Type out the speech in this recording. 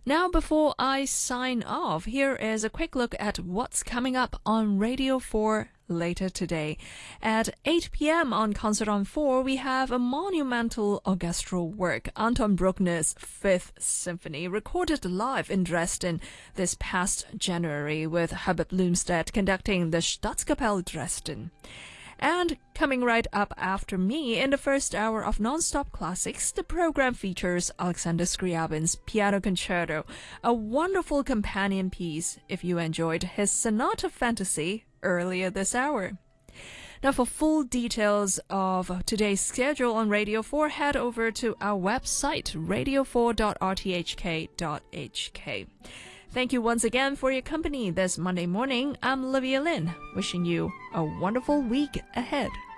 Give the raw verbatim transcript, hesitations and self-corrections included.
Now, before I sign off, here is a quick look at what's coming up on Radio four later today. At eight p.m. on Concert on four, we have a monumental orchestral work, Anton Bruckner's Fifth Symphony, recorded live in Dresden this past January with Herbert Blumstedt conducting the Staatskapelle Dresden. And coming right up after me in the first hour of Non-Stop Classics, the program features Alexander Scriabin's Piano Concerto, a wonderful companion piece if you enjoyed his Sonata Fantasy earlier this hour. Now, for full details of today's schedule on Radio four, head over to our website, radio four dot r t h k dot h k. Thank you once again for your company this Monday morning. I'm Olivia Lin, wishing you a wonderful week ahead.